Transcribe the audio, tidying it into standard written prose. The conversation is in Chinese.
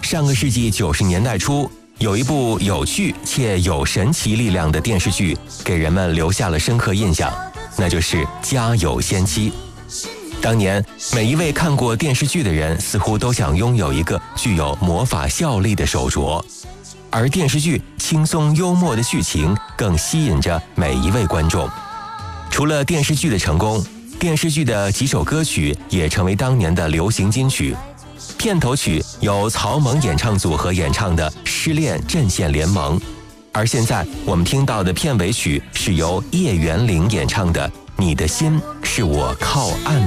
上个世纪90年代初，有一部有趣且有神奇力量的电视剧，给人们留下了深刻印象，那就是《家有仙妻》。当年，每一位看过电视剧的人，似乎都想拥有一个具有魔法效力的手镯，而电视剧轻松幽默的剧情更吸引着每一位观众。除了电视剧的成功，电视剧的几首歌曲也成为当年的流行金曲。片头曲由曹猛演唱组合演唱的《失恋阵线联盟》，而现在我们听到的片尾曲是由叶元玲演唱的《你的心是我靠岸